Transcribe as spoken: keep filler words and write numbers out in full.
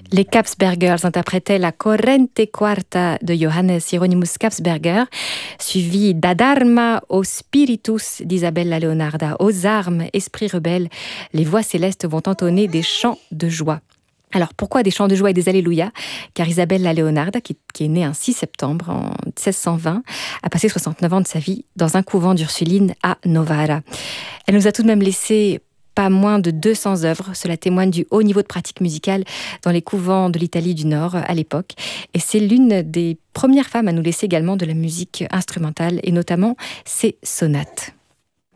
Les Kapsbergers interprétaient la Corrente Quarta de Johannes Hieronymus Kapsberger, suivi d'Adarma o Spiritus d'Isabella Leonarda. Aux armes, esprits rebelles, les voix célestes vont entonner des chants de joie. Alors pourquoi des chants de joie et des alléluia? Car Isabella Leonarda, qui, qui est née un six septembre en seize cent vingt, a passé soixante-neuf ans de sa vie dans un couvent d'Ursulines à Novara. Elle nous a tout de même laissé pas moins de deux cents œuvres. Cela témoigne du haut niveau de pratique musicale dans les couvents de l'Italie du Nord à l'époque. Et c'est l'une des premières femmes à nous laisser également de la musique instrumentale et notamment ses sonates.